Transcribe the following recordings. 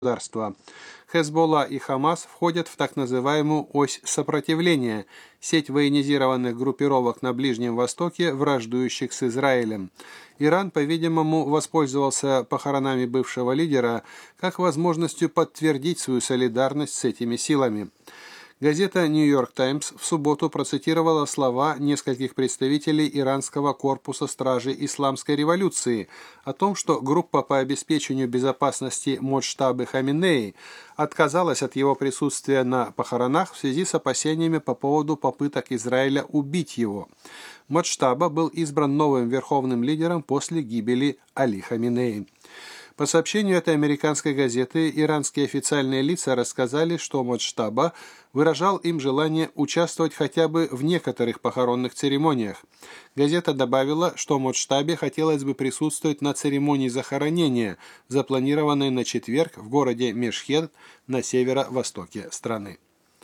государства. Хезболла и Хамас входят в так называемую ось сопротивления, сеть военизированных группировок на Ближнем Востоке, враждующих с Израилем. Иран, по-видимому, воспользовался похоронами бывшего лидера как возможностью подтвердить свою солидарность с этими силами. Газета «Нью-Йорк Таймс» в субботу процитировала слова нескольких представителей иранского корпуса стражи исламской революции о том, что группа по обеспечению безопасности Моджтабы Хаминеи отказалась от его присутствия на похоронах в связи с опасениями по поводу попыток Израиля убить его. Моджтаба был избран новым верховным лидером после гибели Али Хаминеи. По сообщению этой американской газеты, иранские официальные лица рассказали, что Моджтаба выражал им желание участвовать хотя бы в некоторых похоронных церемониях. Газета добавила, что Моджтабе хотелось бы присутствовать на церемонии захоронения, запланированной на четверг в городе Мешхед на северо-востоке страны.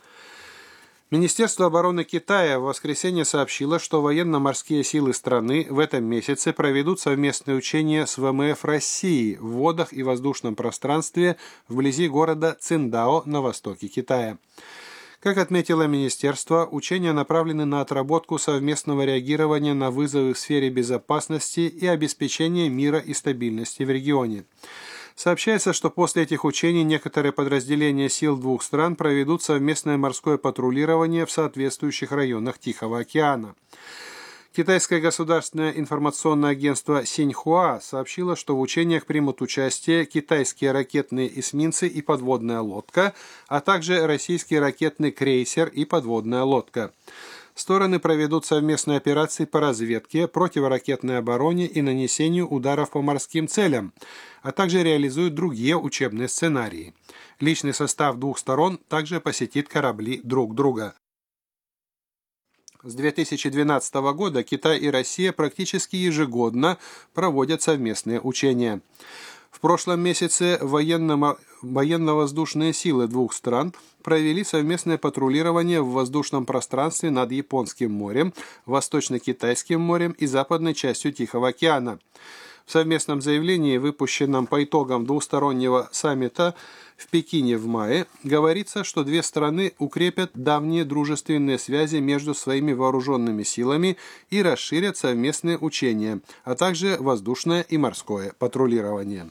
Министерство обороны Китая в воскресенье сообщило, что военно-морские силы страны в этом месяце проведут совместные учения с ВМФ России в водах и воздушном пространстве вблизи города Циндао на востоке Китая. Как отметило министерство, учения направлены на отработку совместного реагирования на вызовы в сфере безопасности и обеспечения мира и стабильности в регионе. Сообщается, что после этих учений некоторые подразделения сил двух стран проведут совместное морское патрулирование в соответствующих районах Тихого океана. Китайское государственное информационное агентство Синьхуа сообщило, что в учениях примут участие китайские ракетные эсминцы и подводная лодка, а также российский ракетный крейсер и подводная лодка. Стороны проведут совместные операции по разведке, противоракетной обороне и нанесению ударов по морским целям, а также реализуют другие учебные сценарии. Личный состав двух сторон также посетит корабли друг друга. С 2012 года Китай и Россия практически ежегодно проводят совместные учения. В прошлом месяце военно-воздушные силы двух стран провели совместное патрулирование в воздушном пространстве над Японским морем, Восточно-Китайским морем и западной частью Тихого океана. В совместном заявлении, выпущенном по итогам двустороннего саммита в Пекине в мае, говорится, что две страны укрепят давние дружественные связи между своими вооруженными силами и расширят совместные учения, а также воздушное и морское патрулирование.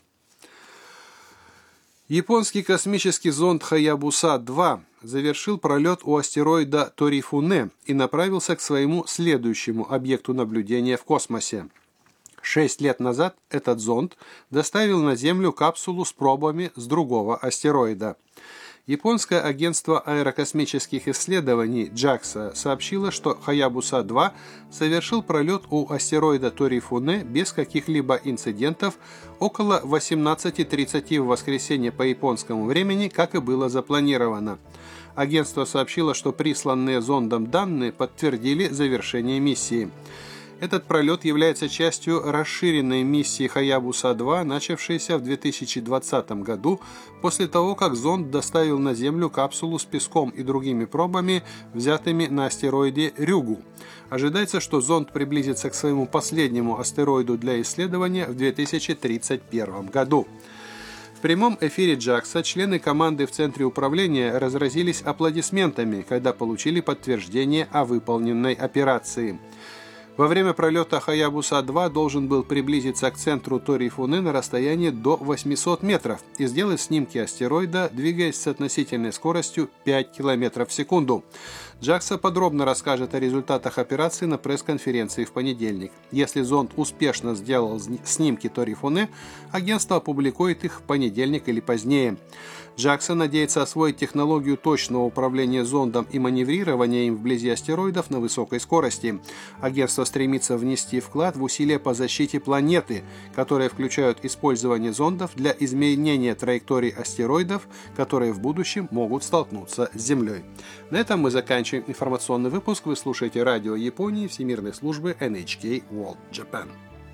Японский космический зонд Хаябуса-2 завершил пролет у астероида Торифуне и направился к своему следующему объекту наблюдения в космосе. 6 лет назад этот зонд доставил на Землю капсулу с пробами с другого астероида. Японское агентство аэрокосмических исследований JAXA сообщило, что Хаябуса-2 совершил пролет у астероида Торифуне без каких-либо инцидентов около 18:30 в воскресенье по японскому времени, как и было запланировано. Агентство сообщило, что присланные зондом данные подтвердили завершение миссии. Этот пролет является частью расширенной миссии Хаябуса-2, начавшейся в 2020 году, после того, как зонд доставил на Землю капсулу с песком и другими пробами, взятыми на астероиде Рюгу. Ожидается, что зонд приблизится к своему последнему астероиду для исследования в 2031 году. В прямом эфире JAXA члены команды в Центре управления разразились аплодисментами, когда получили подтверждение о выполненной операции. Во время пролета Хаябуса-2 должен был приблизиться к центру Торифуне на расстоянии до 800 метров и сделать снимки астероида, двигаясь с относительной скоростью 5 км в секунду. JAXA подробно расскажет о результатах операции на пресс-конференции в понедельник. Если зонд успешно сделал снимки Торифуне, агентство опубликует их в понедельник или позднее. JAXA надеется освоить технологию точного управления зондом и маневрирования им вблизи астероидов на высокой скорости. Агентство стремится внести вклад в усилия по защите планеты, которые включают использование зондов для изменения траекторий астероидов, которые в будущем могут столкнуться с Землей. На этом мы заканчиваем информационный выпуск. Вы слушаете радио Японии Всемирной службы NHK World Japan.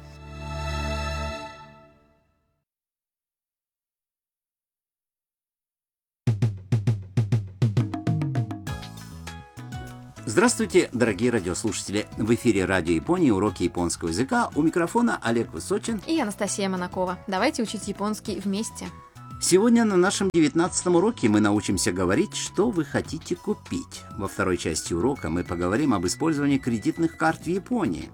Здравствуйте, дорогие радиослушатели! В эфире Радио Японии, уроки японского языка. У микрофона Олег Высочин и Анастасия Монакова. Давайте учить японский вместе. Сегодня на нашем 19-м уроке мы научимся говорить, что вы хотите купить. Во второй части урока мы поговорим об использовании кредитных карт в Японии.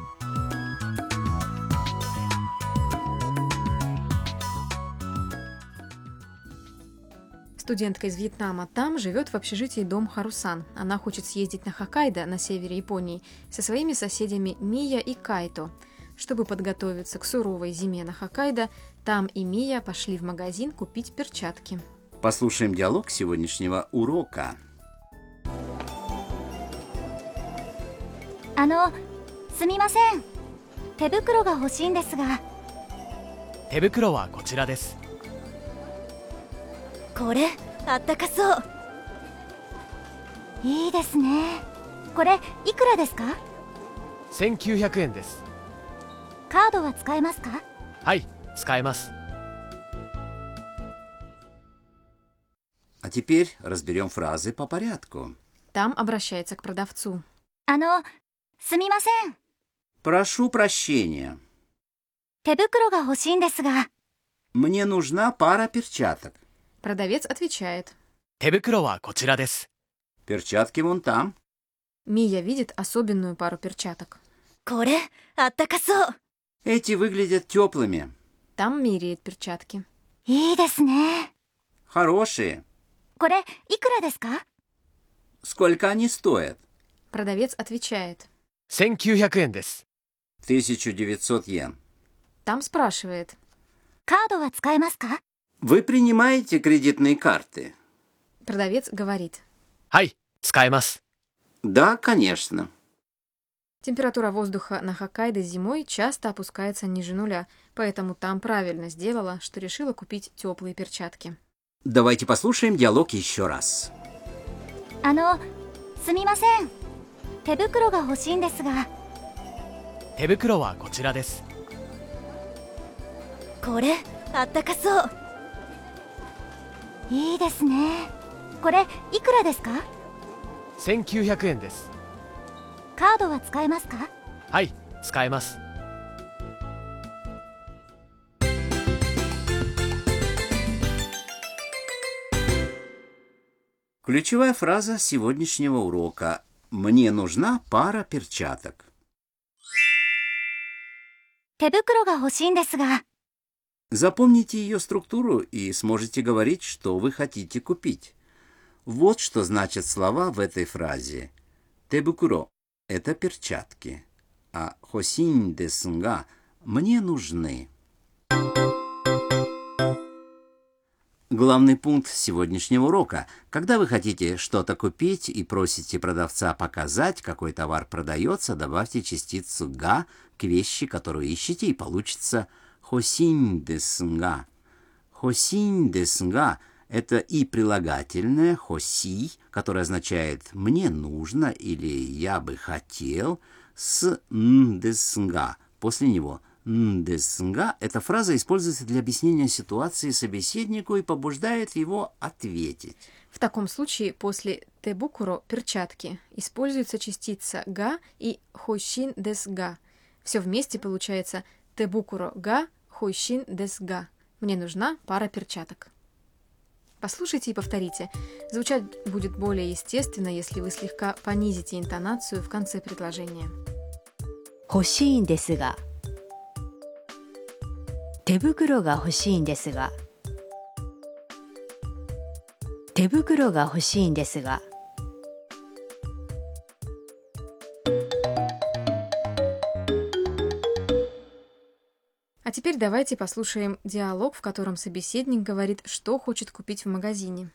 Студентка из Вьетнама там живет в общежитии дом Харусан. Она хочет съездить на Хоккайдо на севере Японии со своими соседями Мия и Кайто. Чтобы подготовиться к суровой зиме на Хоккайдо, там и Мия пошли в магазин купить перчатки. Послушаем диалог сегодняшнего урока. すみません。手袋が欲しいんですが。 手袋はこちらです。 これ、あったかそう。いいですね。これ、いくらですか 1900円です。 カードは使えますかはい、使えます。 А теперь разберем фразы по порядку. Там обращается к продавцу. すみません。 Прошу прощения. 手袋が欲しいんですが。 Мне нужна пара перчаток. Продавец отвечает. 手袋はこちらです。 Перчатки вон там. Мия видит особенную пару перчаток. これ、あったかそう。 Эти выглядят теплыми. Там меряет перчатки. いいですね。 Хорошие. これ、いくらですか Сколько они стоят? Продавец отвечает. 1900円です。 1900 йен. Там спрашивает. カードは使えますか Вы принимаете кредитные карты? Продавец говорит. はい、使えます。 Да, конечно. Температура воздуха на Хоккайдо зимой часто опускается ниже нуля, поэтому там правильно сделала, что решила купить теплые перчатки. Давайте послушаем диалог еще раз. すみません。手袋が欲しいんですが。 手袋はこちらです。 これ、あったかそう。いいですね。これ、いくらですか 1900円です。 カードは使えますかはい、使えます。 Ключевая фраза сегодняшнего урока. Мне нужна пара перчаток. 手袋が欲しいんですが。 Запомните ее структуру и сможете говорить, что вы хотите купить. Вот что значат слова в этой фразе. Тебукуро – это перчатки, а хосин десунга – мне нужны. Главный пункт сегодняшнего урока. Когда вы хотите что-то купить и просите продавца показать, какой товар продается, добавьте частицу «га» к вещи, которую ищете, и получится «хосин десунга». «Хосин десунга» – это и прилагательное «хоси», которое означает «мне нужно» или «я бы хотел», с «н десунга» после него. «Ндесунга» — эта фраза используется для объяснения ситуации собеседнику и побуждает его ответить. В таком случае после «тебукуро» — перчатки используется частица «га» и «хойшин дес га». Все вместе получается «тебукуро га хойшин дес га». Мне нужна пара перчаток. Послушайте и повторите. Звучать будет более естественно, если вы слегка понизите интонацию в конце предложения. 欲しいんですが。手袋が欲しいんですが。手袋が欲しいんですが。 А теперь давайте послушаем диалог, в котором собеседник говорит, что хочет купить в магазине.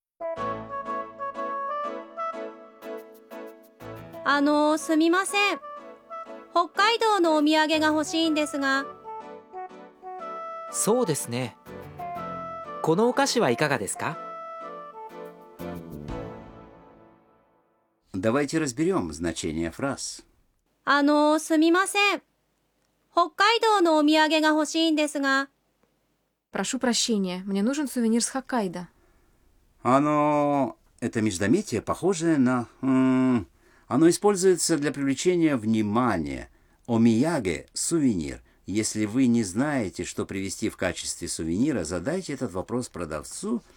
すみません。北海道のお土産が欲しいんですが。 そうですね。このお菓子はいかがですか Давайте разберем значение фраз. すみません。北海道のお土産が欲しいんですが。 Прошу прощения, мне нужен сувенир с Хоккайдо. Это междометие, похожее на... Оно используется для привлечения внимания. Омияге – сувенир. Если вы не знаете, что привезти в качестве сувенира, задайте этот вопрос продавцу